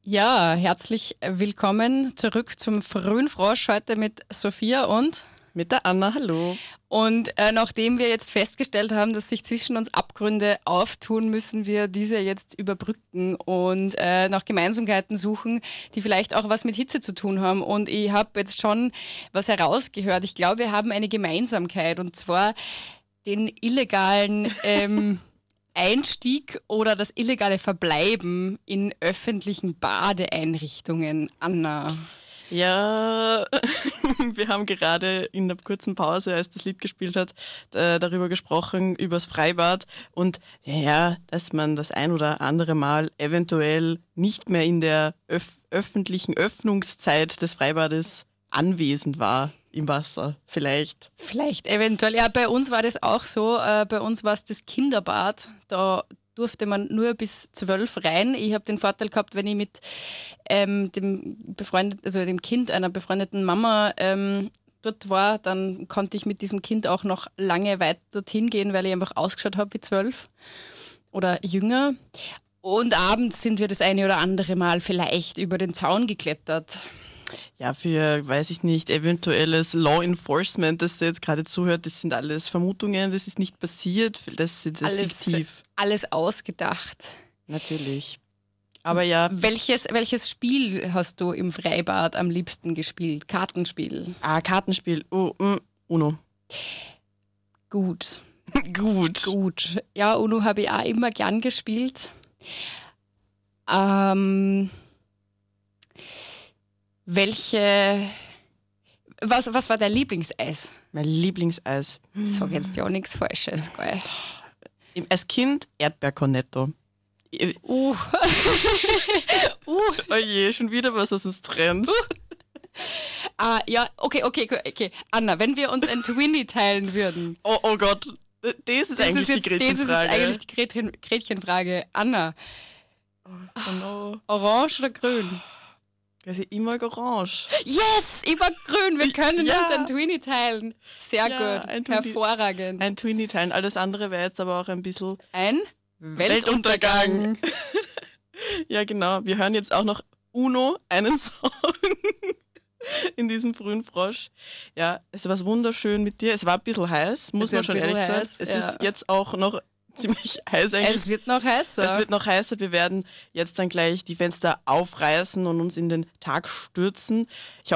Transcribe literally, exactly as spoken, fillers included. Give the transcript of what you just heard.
Ja, herzlich willkommen zurück zum frühen Frosch, heute mit Sophia und... Mit der Anna, hallo. Und äh, nachdem wir jetzt festgestellt haben, dass sich zwischen uns Abgründe auftun, müssen wir diese jetzt überbrücken und äh, nach Gemeinsamkeiten suchen, die vielleicht auch was mit Hitze zu tun haben. Und ich habe jetzt schon was herausgehört. Ich glaube, wir haben eine Gemeinsamkeit, und zwar den illegalen ähm, Einstieg oder das illegale Verbleiben in öffentlichen Badeeinrichtungen. Anna. Ja, wir haben gerade in der kurzen Pause, als das Lied gespielt hat, äh, darüber gesprochen, übers Freibad und ja, dass man das ein oder andere Mal eventuell nicht mehr in der öf- öffentlichen Öffnungszeit des Freibades anwesend war im Wasser, vielleicht. Vielleicht, eventuell. Ja, bei uns war das auch so. Äh, bei uns war es das Kinderbad. Da durfte man nur bis zwölf rein. Ich habe den Vorteil gehabt, wenn ich mit ähm, dem befreundet, also dem Kind einer befreundeten Mama ähm, dort war, dann konnte ich mit diesem Kind auch noch lange weit dorthin gehen, weil ich einfach ausgeschaut habe wie zwölf oder jünger. Und abends sind wir das eine oder andere Mal vielleicht über den Zaun geklettert. Ja, für, weiß ich nicht, eventuelles Law Enforcement, das jetzt gerade zuhört, das sind alles Vermutungen, das ist nicht passiert, das ist alles, fiktiv. Alles ausgedacht. Natürlich. Aber ja. Welches, welches Spiel hast du im Freibad am liebsten gespielt? Kartenspiel? Ah, Kartenspiel. Oh, mm, Uno. Gut. Gut. Gut. Ja, Uno habe ich auch immer gern gespielt. Ähm... Welche, was, was war dein Lieblingseis? Mein Lieblingseis. Sag jetzt ja auch nichts Falsches, gell? Als Kind Erdbeercornetto. Uh. uh. Oh je, schon wieder was aus uns trennt. Uh. Ah, ja, okay, okay, okay. Anna, wenn wir uns ein Twinnie teilen würden. Oh, oh Gott, das ist das eigentlich ist jetzt, die Gretchenfrage. Das ist jetzt eigentlich die Gretchen, Gretchenfrage. Anna, oh, no. Orange oder grün? Also ich mag orange. Yes, ich mag grün. Wir können ja. uns ein Twinnie teilen. Sehr ja, gut, ein hervorragend. Ein Twinnie teilen. Alles andere wäre jetzt aber auch ein bisschen... Ein Weltuntergang. Weltuntergang. Ja, genau. Wir hören jetzt auch noch Uno, einen Song in diesem frühen Frosch. Ja, es war wunderschön mit dir. Es war ein bisschen heiß, muss man schon ehrlich sagen. Es ja. ist jetzt auch noch ziemlich heiß eigentlich. Es wird noch heißer. Es wird noch heißer. Wir werden jetzt dann gleich die Fenster aufreißen und uns in den Tag stürzen. Ich